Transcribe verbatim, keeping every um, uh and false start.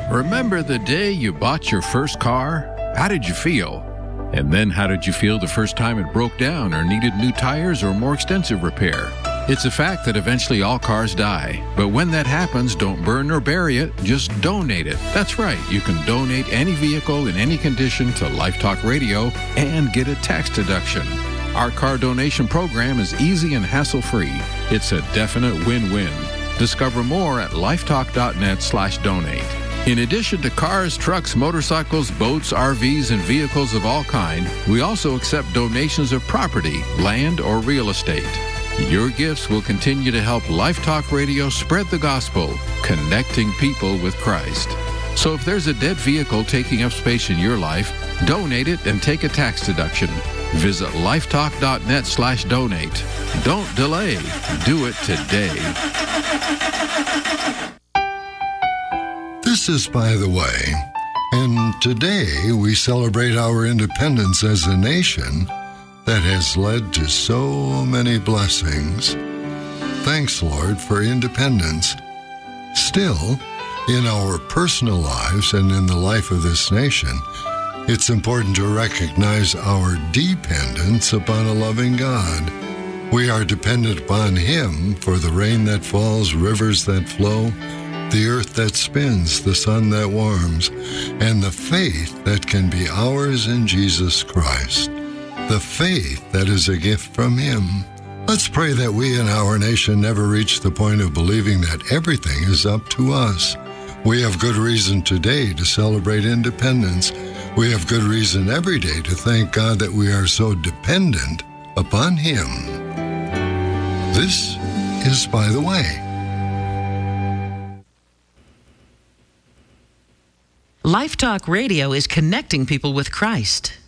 Remember the day you bought your first car? How did you feel? And then how did you feel the first time it broke down or needed new tires or more extensive repair? It's a fact that eventually all cars die. But when that happens, don't burn or bury it, just donate it. That's right, you can donate any vehicle in any condition to Life Talk Radio and get a tax deduction. Our car donation program is easy and hassle-free. It's a definite win-win. Discover more at lifetalk.net slash donate. In addition to cars, trucks, motorcycles, boats, R Vs, and vehicles of all kind, we also accept donations of property, land, or real estate. Your gifts will continue to help Life Talk Radio spread the gospel, connecting people with Christ. So if there's a dead vehicle taking up space in your life, donate it and take a tax deduction. Visit lifetalk.net slash donate. Don't delay. Do it today. This is By the Way, and today we celebrate our independence as a nation that has led to so many blessings. Thanks, Lord, for independence. Still, in our personal lives and in the life of this nation, it's important to recognize our dependence upon a loving God. We are dependent upon Him for the rain that falls, rivers that flow, the earth that spins, the sun that warms, and the faith that can be ours in Jesus Christ. The faith that is a gift from Him. Let's pray that we in our nation never reach the point of believing that everything is up to us. We have good reason today to celebrate independence. We have good reason every day to thank God that we are so dependent upon Him. This is By the Way. Life Talk Radio is connecting people with Christ.